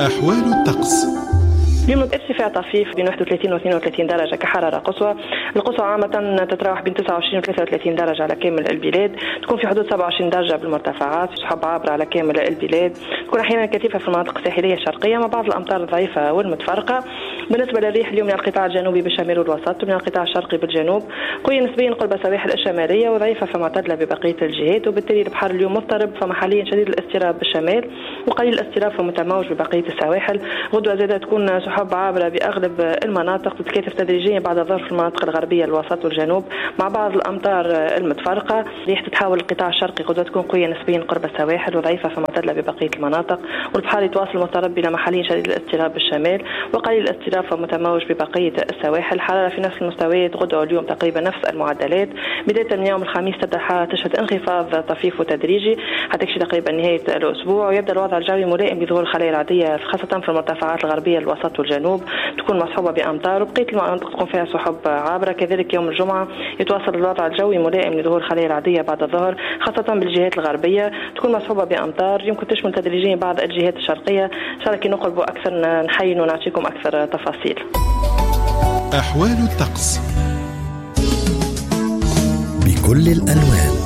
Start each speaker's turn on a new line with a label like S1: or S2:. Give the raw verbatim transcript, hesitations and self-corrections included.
S1: أحوال الطقس.
S2: اليوم ارتفاع طفيف بين واحد وثلاثين و اثنين وثلاثين درجة كحرارة قصوى. القصوى عامة تتراوح بين تسعة وعشرين و ثلاثة وثلاثين درجة على كامل البلاد، تكون في حدود سبعة وعشرين درجة بالمرتفعات، سحب عابرة على كامل البلاد، تكون أحيانا كثيفة في المناطق الساحلية الشرقية مع بعض الأمطار الضعيفة والمتفرقة. بالنسبة للريح اليوم من القطاع الجنوبي بالشمال والوسط ومن القطاع الشرقي بالجنوب، قوية نسبيا قرب السواحل الشمالية وضعيفة فمعتدلة ببقية الجهات، وبالتالي البحر اليوم مضطرب فمحليا شديد الاضطراب بالشمال وقليل الاضطراب فمتموج ببقية السواحل. غدوة زادة تكون سحب عابرة بأغلب المناطق، تتكاثف تدريجيا بعد الظهر في المناطق الغربية الوسط والجنوب مع بعض الأمطار المتفرقة. ريح تتحول القطاع الشرقي غدوة تكون قوية نسبيا قرب السواحل وضعيفة فمعتدلة ببقية المناطق، والبحر يتواصل مضطرب بين محليا شديد الاضطراب بالشمال وقليل الاضطراب فمتموج ببقية السواحل. حرارة في نفس المستويات غدوة اليوم تقريبا نفس المعدلات. بداية من يوم الخميس تبدأ الحرارة تشهد انخفاض طفيف وتدريجي حتى يكشف تقريبا نهاية الأسبوع، ويبدأ الوضع الجوي ملائم بظهور الخلايا العادية خاصة في المرتفعات الغربية الوسط والجنوب، تكون مصحوبة بأمطار، وبقية المناطق تكون فيها سحب عابرة. كذلك يوم الجمعة يتواصل الوضع الجوي ملائم لظهور الخلايا العادية بعد الظهر خاصة بالجهات الغربية، تكون مصحوبة بأمطار يمكن تشمل تدريجيا بعض الجهات الشرقية. شاركي نقرب أكثر نحين ونعطيكم أكثر تفاصيل.
S1: أحوال الطقس
S3: بكل الألوان.